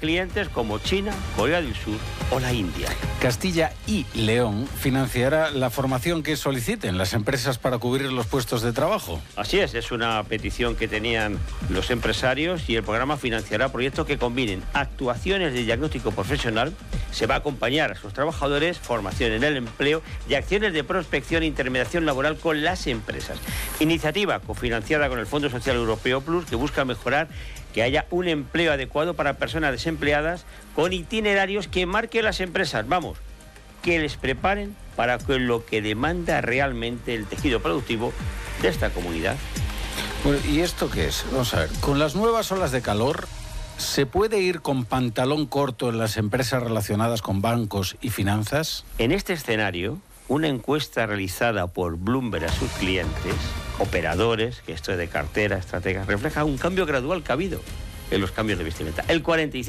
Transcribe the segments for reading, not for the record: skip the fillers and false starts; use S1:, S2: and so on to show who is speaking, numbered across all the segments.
S1: clientes como China, Corea del Sur o la India.
S2: Castilla y León financiará la formación que soliciten las empresas para cubrir los puestos de trabajo.
S1: Así es una petición que tenían los empresarios y el programa financiará proyectos que combinen actuaciones de diagnóstico profesional, se va a acompañar a sus trabajadores, formación en el empleo y acciones de prospección e intermediación laboral con las empresas. Iniciativa cofinanciada con el Fondo Social Europeo Plus que busca mejorar que haya un empleo adecuado para personas desempleadas con itinerarios que marquen las empresas, que les preparen para lo que demanda realmente el tejido productivo de esta comunidad.
S2: Bueno, ¿y esto qué es? Vamos a ver, con las nuevas olas de calor, ¿se puede ir con pantalón corto en las empresas relacionadas con bancos y finanzas?
S1: En este escenario, una encuesta realizada por Bloomberg a sus clientes, operadores, que esto es de cartera, estrategas, refleja un cambio gradual que ha habido en los cambios de vestimenta. El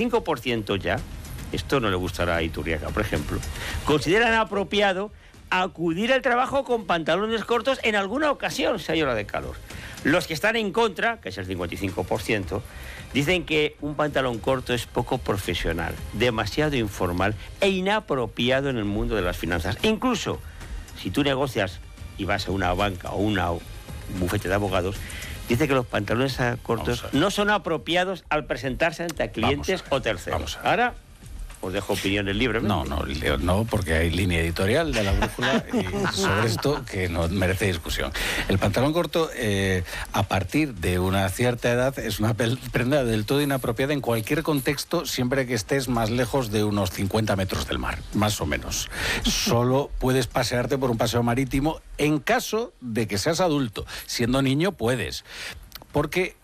S1: 45% ya, esto no le gustará a Iturriaga, por ejemplo, consideran apropiado acudir al trabajo con pantalones cortos en alguna ocasión, si hay hora de calor. Los que están en contra, que es el 55%, dicen que un pantalón corto es poco profesional, demasiado informal e inapropiado en el mundo de las finanzas. E incluso, si tú negocias y vas a una banca o un bufete de abogados, dice que los pantalones cortos no son apropiados al presentarse ante clientes o terceros. Ahora os dejo opiniones libremente.
S2: No, porque hay línea editorial de la brújula y sobre esto que no merece discusión. El pantalón corto, a partir de una cierta edad, es una prenda del todo inapropiada en cualquier contexto, siempre que estés más lejos de unos 50 metros del mar, más o menos. Solo puedes pasearte por un paseo marítimo en caso de que seas adulto. Siendo niño, puedes. Porque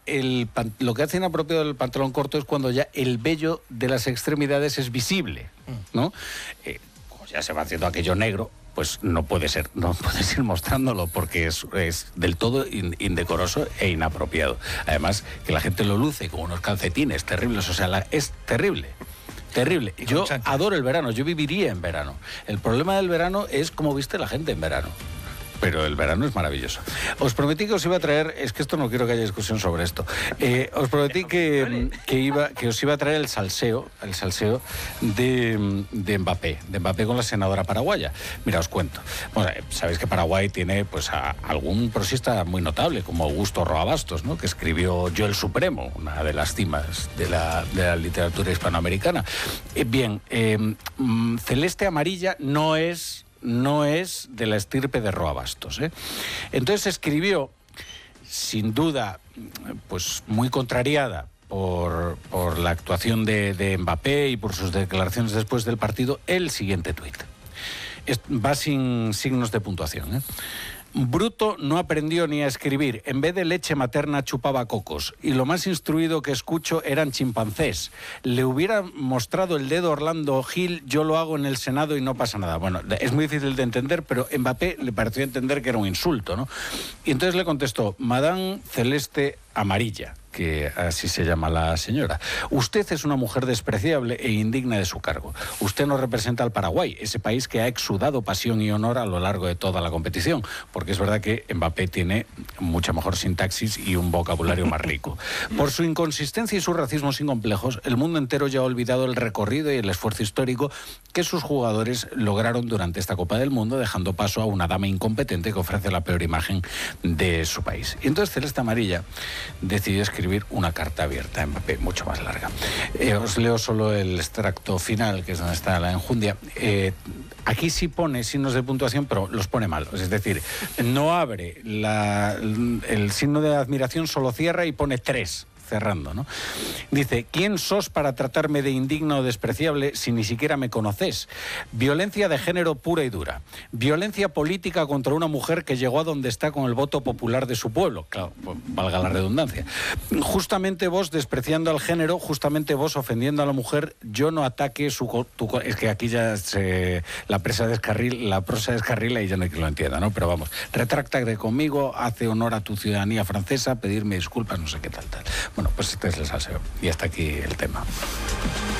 S2: lo que hace inapropiado del pantalón corto es cuando ya el vello de las extremidades es visible, ¿no? Como ya se va haciendo aquello negro, pues no puedes ir mostrándolo porque es del todo indecoroso e inapropiado. Además, que la gente lo luce con unos calcetines terribles, es terrible. Terrible. Yo adoro el verano, yo viviría en verano. El problema del verano es cómo viste la gente en verano. Pero el verano es maravilloso. Os prometí que os iba a traer, es que esto no quiero que haya discusión sobre esto, os prometí que os iba a traer el salseo de Mbappé con la senadora paraguaya. Mira, os cuento. Bueno, sabéis que Paraguay tiene pues a algún prosista muy notable, como Augusto Roa-Bastos, ¿no?, que escribió Yo el Supremo, una de las cimas de la literatura hispanoamericana. Celeste Amarilla no es de la estirpe de Roa-Bastos, ¿eh? Entonces escribió, sin duda, pues muy contrariada por la actuación de Mbappé y por sus declaraciones después del partido, el siguiente tuit. Va sin signos de puntuación, ¿eh? Bruto no aprendió ni a escribir. En vez de leche materna chupaba cocos. Y lo más instruido que escucho eran chimpancés. Le hubiera mostrado el dedo Orlando Gil, yo lo hago en el Senado y no pasa nada. Bueno, es muy difícil de entender, pero Mbappé le pareció entender que era un insulto, ¿no? Y entonces le contestó, Madame Celeste Amarilla, que así se llama la señora. Usted es una mujer despreciable e indigna de su cargo. Usted no representa al Paraguay, ese país que ha exudado pasión y honor a lo largo de toda la competición, porque es verdad que Mbappé tiene mucha mejor sintaxis y un vocabulario más rico. Por su inconsistencia y su racismo sin complejos, el mundo entero ya ha olvidado el recorrido y el esfuerzo histórico que sus jugadores lograron durante esta Copa del Mundo, dejando paso a una dama incompetente que ofrece la peor imagen de su país. Y entonces Celeste Amarilla decidió escribir una carta abierta a Mbappé, mucho más larga. Os leo solo el extracto final, que es donde está la enjundia. Aquí sí pone signos de puntuación, pero los pone mal. Es decir, no abre el signo de admiración, solo cierra y pone 3. Cerrando, ¿no? Dice, ¿quién sos para tratarme de indigno o despreciable si ni siquiera me conoces? Violencia de género pura y dura. Violencia política contra una mujer que llegó a donde está con el voto popular de su pueblo. Claro, valga la redundancia. Justamente vos despreciando al género, justamente vos ofendiendo a la mujer, yo no ataque es que aquí ya la prosa descarrila y ya no hay que lo entienda, ¿no? Pero vamos, retráctate conmigo, hace honor a tu ciudadanía francesa, pedirme disculpas, no sé qué tal. Bueno, pues este es el salseo. Y hasta aquí el tema.